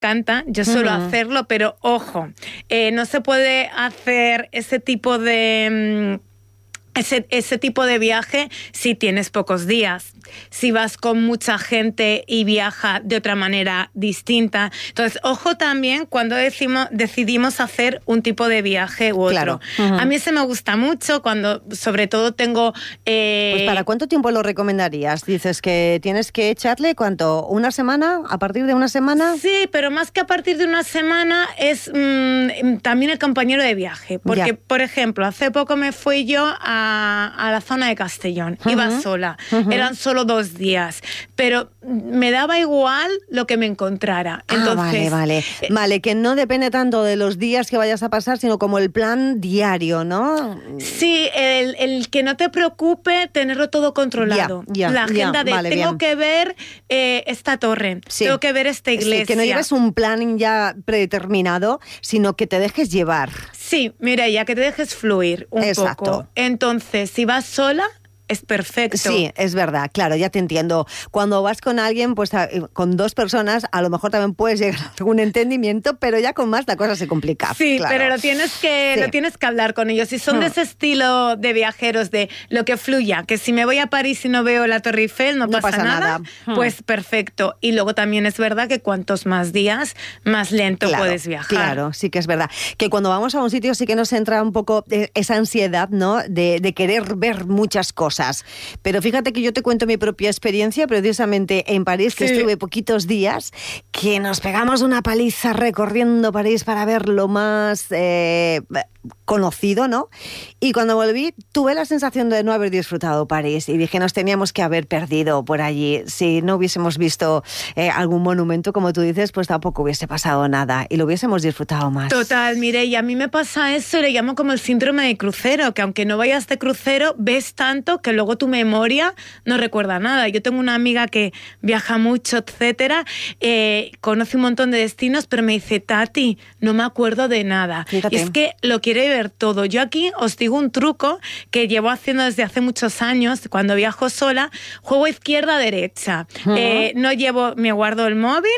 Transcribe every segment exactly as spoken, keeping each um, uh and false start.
encanta, yo suelo uh-huh. hacerlo, pero ojo, eh, no se puede hacer ese tipo de... Mmm, Ese, ese tipo de viaje si tienes pocos días, si vas con mucha gente y viaja de otra manera distinta. Entonces, ojo también cuando decimos, decidimos hacer un tipo de viaje u otro. Claro. Uh-huh. A mí ese me gusta mucho cuando, sobre todo, tengo... Eh... Pues ¿para cuánto tiempo lo recomendarías? Dices que tienes que echarle, ¿cuánto? ¿Una semana? ¿A partir de una semana? Sí, pero más que a partir de una semana es mmm, también el compañero de viaje. Porque, ya. por ejemplo, hace poco me fui yo a a la zona de Castellón. Uh-huh. Iba sola. Uh-huh. Eran solo dos días. Pero me daba igual lo que me encontrara. Entonces, ah, vale, vale. Eh, vale, que no depende tanto de los días que vayas a pasar, sino como el plan diario, ¿no? Sí, el, el que no te preocupe tenerlo todo controlado. Ya, ya, la agenda ya, de vale, tengo bien. que ver eh, esta torre, sí. tengo que ver esta iglesia. Sí, que no lleves un plan ya predeterminado, sino que te dejes llevar. Sí, Mireia, que te dejes fluir un Exacto. poco. Entonces, si vas sola, es perfecto. Sí, es verdad, claro, ya te entiendo. Cuando vas con alguien, pues con dos personas, a lo mejor también puedes llegar a algún entendimiento, pero ya con más la cosa se complica. Sí, claro. pero lo tienes que sí. lo tienes que hablar con ellos. Si son de ese estilo de viajeros, de lo que fluya, que si me voy a París y no veo la Torre Eiffel, no, no pasa, pasa nada, nada, pues perfecto. Y luego también es verdad que cuantos más días, más lento claro, puedes viajar. Claro, sí que es verdad. Que cuando vamos a un sitio sí que nos entra un poco esa ansiedad, ¿no? De, de querer ver muchas cosas. Pero fíjate que yo te cuento mi propia experiencia, precisamente en París, que sí. estuve poquitos días, que nos pegamos una paliza recorriendo París para ver lo más eh, conocido, ¿no? Y cuando volví, tuve la sensación de no haber disfrutado París y dije, nos teníamos que haber perdido por allí. Si no hubiésemos visto eh, algún monumento, como tú dices, pues tampoco hubiese pasado nada y lo hubiésemos disfrutado más. Total, Mireia, a mí me pasa eso y le llamo como el síndrome de crucero, que aunque no vayas de crucero, ves tanto que luego tu memoria no recuerda nada. Yo tengo una amiga que viaja mucho, etcétera, eh, conoce un montón de destinos, pero me dice, Tati, no me acuerdo de nada. Fíjate. Y es que lo quiere ver todo. Yo aquí os digo un truco que llevo haciendo desde hace muchos años, cuando viajo sola, juego izquierda-derecha. Uh-huh. Eh, no llevo, me guardo el móvil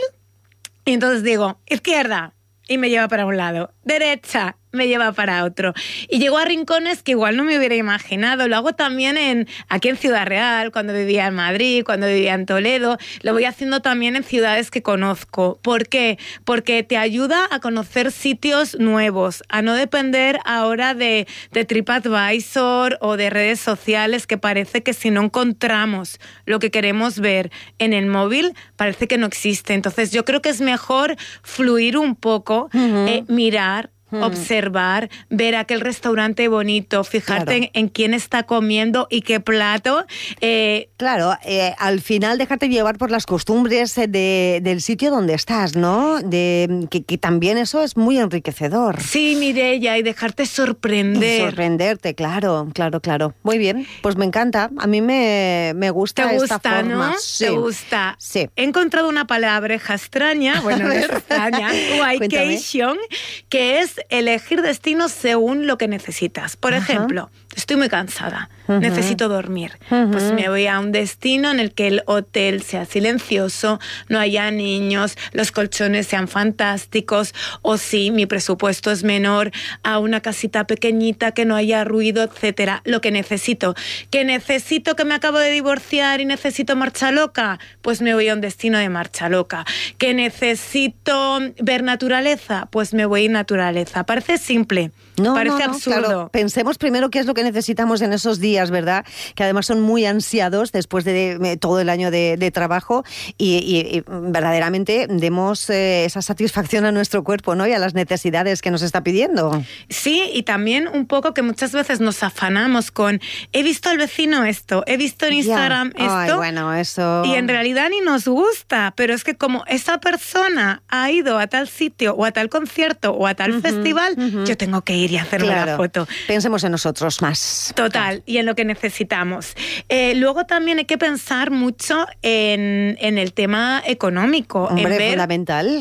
y entonces digo, izquierda, y me lleva para un lado, derecha, me lleva para otro. Y llego a rincones que igual no me hubiera imaginado. Lo hago también en, aquí en Ciudad Real, cuando vivía en Madrid, cuando vivía en Toledo. Lo voy haciendo también en ciudades que conozco. ¿Por qué? Porque te ayuda a conocer sitios nuevos, a no depender ahora de, de TripAdvisor o de redes sociales, que parece que si no encontramos lo que queremos ver en el móvil, parece que no existe. Entonces yo creo que es mejor fluir un poco, uh-huh. eh, mirar, observar, ver aquel restaurante bonito, fijarte claro. en, en quién está comiendo y qué plato. Eh, claro, eh, al final dejarte llevar por las costumbres de, del sitio donde estás, ¿no? De, que, que también eso es muy enriquecedor. Sí, Mireia, y dejarte sorprender. Y sorprenderte, claro, claro, claro. Muy bien, pues me encanta. A mí me, me gusta ¿Te esta gusta, forma. ¿no? Sí. ¿Te gusta? Sí. He encontrado una palabreja extraña, bueno, no es extraña, vacation, que es elegir destinos según lo que necesitas. Por uh-huh. ejemplo, estoy muy cansada, uh-huh. necesito dormir. Uh-huh. Pues me voy a un destino en el que el hotel sea silencioso, no haya niños, los colchones sean fantásticos, o si mi presupuesto es menor, a una casita pequeñita que no haya ruido, etcétera. Lo que necesito. ¿Que necesito que me acabo de divorciar y necesito marcha loca? Pues me voy a un destino de marcha loca. ¿Que necesito ver naturaleza? Pues me voy a naturaleza. Parece simple, no, parece no, no, absurdo. Claro. Pensemos primero qué es lo que necesitamos en esos días, ¿verdad? Que además son muy ansiados después de, de todo el año de, de trabajo y, y, y verdaderamente demos eh, esa satisfacción a nuestro cuerpo, ¿no? Y a las necesidades que nos está pidiendo. Sí, y también un poco que muchas veces nos afanamos con he visto al vecino esto, he visto en Instagram ya. esto. Ay, bueno, eso... Y en realidad ni nos gusta, pero es que como esa persona ha ido a tal sitio o a tal concierto o a tal uh-huh. festival, Uh-huh. yo tengo que ir y hacerme claro. la foto. Pensemos en nosotros más. Total, claro. y en lo que necesitamos. Eh, luego también hay que pensar mucho en, en el tema económico. Hombre, en ver, fundamental.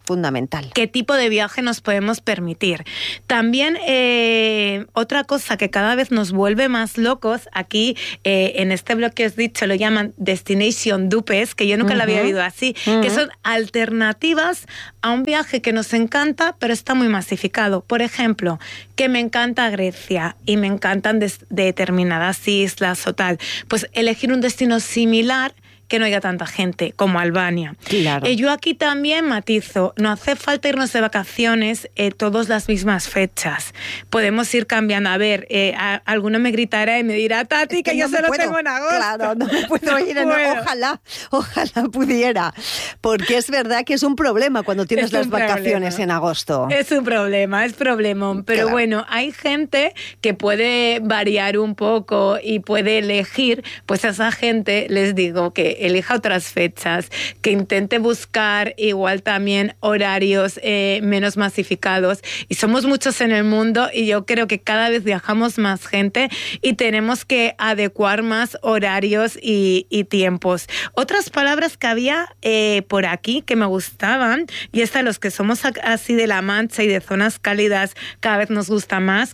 fundamental. ¿Qué tipo de viaje nos podemos permitir? También eh, otra cosa que cada vez nos vuelve más locos, aquí eh, en este blog que os he dicho lo llaman Destination Dupes, que yo nunca uh-huh. lo había oído así, uh-huh. que son alternativas a un viaje que nos encanta, pero está muy masificado. Por ejemplo, que me encanta Grecia y me encantan des- determinadas islas o tal, pues elegir un destino similar que no haya tanta gente, como Albania. Claro. Eh, yo aquí también matizo, no hace falta irnos de vacaciones eh, todas las mismas fechas. Podemos ir cambiando. A ver, eh, a, alguno me gritará y me dirá, Tati, es que, que yo no solo puedo. Tengo en agosto. Claro, no me puedo no ir en agosto. Ojalá, ojalá pudiera. Porque es verdad que es un problema cuando tienes las vacaciones problema. en agosto. Es un problema, es problemón. Pero claro. bueno, hay gente que puede variar un poco y puede elegir, pues a esa gente les digo que elija otras fechas, que intente buscar igual también horarios eh, menos masificados. Y somos muchos en el mundo y yo creo que cada vez viajamos más gente y tenemos que adecuar más horarios y, y tiempos. Otras palabras que había eh, por aquí que me gustaban, y esta los que somos así de La Mancha y de zonas cálidas cada vez nos gusta más,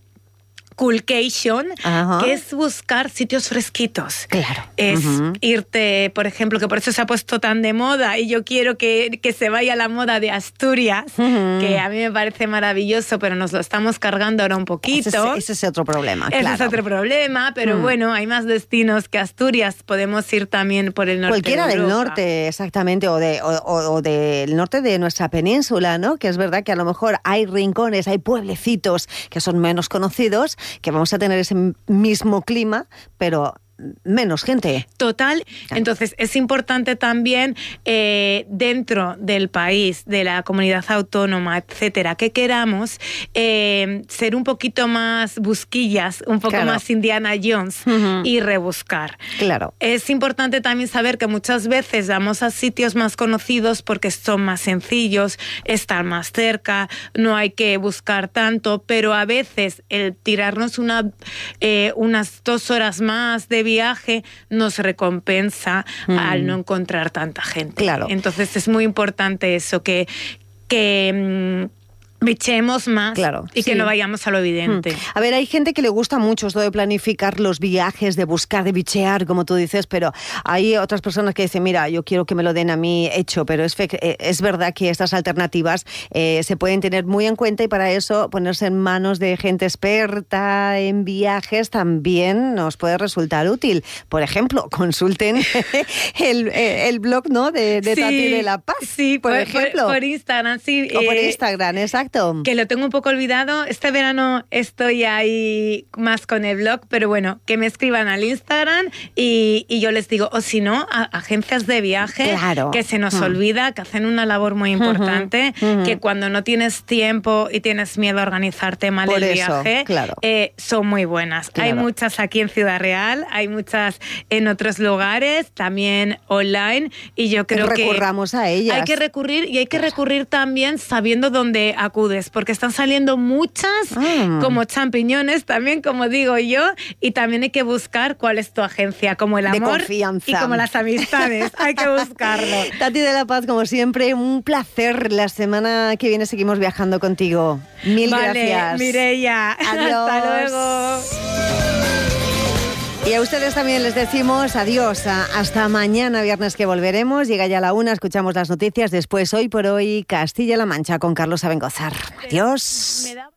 Coolcation, Ajá. que es buscar sitios fresquitos. Claro. Es uh-huh. irte, por ejemplo, que por eso se ha puesto tan de moda y yo quiero que, que se vaya la moda de Asturias, uh-huh. que a mí me parece maravilloso, pero nos lo estamos cargando ahora un poquito. Ese es, ese es otro problema, Ese claro. es otro problema, pero uh-huh. bueno, hay más destinos que Asturias. Podemos ir también por el norte Cualquiera de del norte, exactamente, o, de, o, o, o del norte de nuestra península, ¿no? Que es verdad que a lo mejor hay rincones, hay pueblecitos que son menos conocidos, que vamos a tener ese mismo clima, pero menos gente. Total. Entonces, es importante también eh, dentro del país, de la comunidad autónoma, etcétera, que queramos eh, ser un poquito más busquillas, un poco claro. más Indiana Jones uh-huh. y rebuscar. Claro. Es importante también saber que muchas veces vamos a sitios más conocidos porque son más sencillos, están más cerca, no hay que buscar tanto, pero a veces el tirarnos una, eh, unas dos horas más de viaje nos recompensa mm. al no encontrar tanta gente. Claro. Entonces es muy importante eso, que, que mmm, bichemos más claro, y sí. que no vayamos a lo evidente. Hmm. A ver, hay gente que le gusta mucho esto de planificar los viajes, de buscar, de bichear, como tú dices, pero hay otras personas que dicen, mira, yo quiero que me lo den a mí hecho, pero es, fe- es verdad que estas alternativas eh, se pueden tener muy en cuenta y para eso ponerse en manos de gente experta en viajes también nos puede resultar útil. Por ejemplo, consulten el, el blog, ¿no? de, de sí, Tati de la Paz, sí, por, por ejemplo. Por, por Instagram, sí. O por eh, Instagram, exacto. Que lo tengo un poco olvidado. Este verano estoy ahí más con el blog, pero bueno, que me escriban al Instagram y, y yo les digo, o si no, a agencias de viaje, claro. que se nos uh-huh. olvida, que hacen una labor muy importante, uh-huh. Uh-huh. que cuando no tienes tiempo y tienes miedo a organizarte mal Por el eso, viaje, claro. eh, son muy buenas. Claro. Hay muchas aquí en Ciudad Real, hay muchas en otros lugares, también online, y yo creo Recurramos que... Recurramos a ellas. Hay que recurrir y hay que recurrir también sabiendo dónde acudir, porque están saliendo muchas mm. como champiñones también, como digo yo, y también hay que buscar cuál es tu agencia, como el amor y como las amistades. Hay que buscarlo. Tati de la Paz, como siempre, un placer. La semana que viene seguimos viajando contigo. Mil vale, gracias. Mireia. Adiós. Hasta luego. Y a ustedes también les decimos adiós. Hasta mañana, viernes, que volveremos. Llega ya la una, escuchamos las noticias. Después, Hoy por Hoy, Castilla-La Mancha con Carlos Abengozar. Adiós.